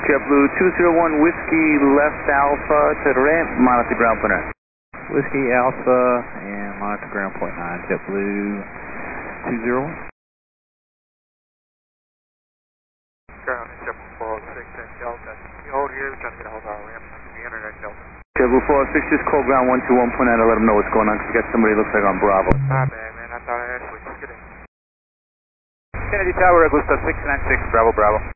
JetBlue 201 Whiskey left Alpha to the ramp, monitor ground point 9. Whiskey Alpha and monitor ground point 9, JetBlue 201. Ground JetBlue 406 and Delta. You hold here, we're trying to get a hold of our ramp from the internet Delta. JetBlue 406, just call ground 121.9 to let them know what's going on, because we got somebody looks like on Bravo. My bad, man, I thought I had switched. Get in. Kennedy Tower, Augusta 696, Bravo, Bravo.